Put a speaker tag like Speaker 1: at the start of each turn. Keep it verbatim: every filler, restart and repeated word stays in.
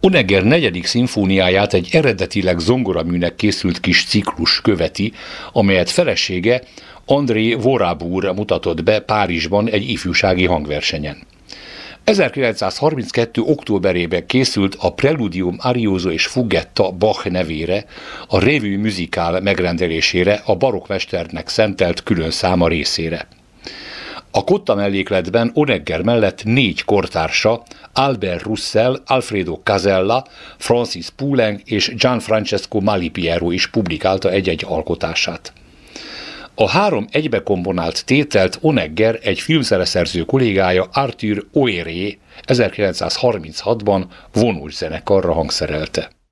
Speaker 1: Honegger negyedik szimfóniáját egy eredetileg zongoraműnek készült kis ciklus követi, amelyet felesége André Vorabur mutatott be Párizsban egy ifjúsági hangversenyen. ezerkilencszázharminckettő októberében készült a Preludium Arioso és Fuggetta Bach nevére, a Revue Musicale megrendelésére a barokkmesternek szentelt külön száma részére. A kotta mellékletben Honegger mellett négy kortársa, Albert Roussel, Alfredo Casella, Francis Poulenc és Gianfrancesco Malipiero is publikálta egy-egy alkotását. A három egybekomponált tételt Honegger egy filmzeneszerző kollégája Arthur Auéré ezerkilencszázharminchatban vonós zenekarra hangszerelte.